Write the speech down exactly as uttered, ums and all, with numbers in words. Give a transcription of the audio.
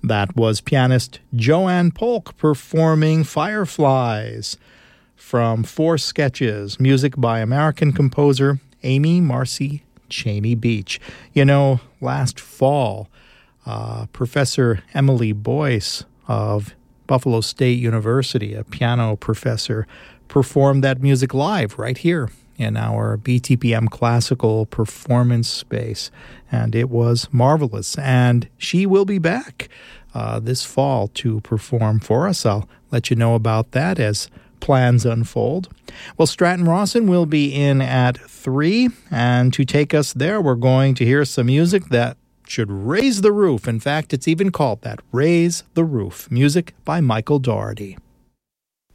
That was pianist Joanne Polk performing Fireflies from Four Sketches, music by American composer Amy Marcy Cheney Beach. You know, last fall, uh, Professor Emily Boyce of Buffalo State University, a piano professor, performed that music live right here in our B T P M Classical Performance Space, and it was marvelous. And she will be back uh, this fall to perform for us. I'll let you know about that as plans unfold. Well, Stratton Rawson will be in at three, and to take us there, we're going to hear some music that should raise the roof. In fact, it's even called that, Raise the Roof, music by Michael Dougherty.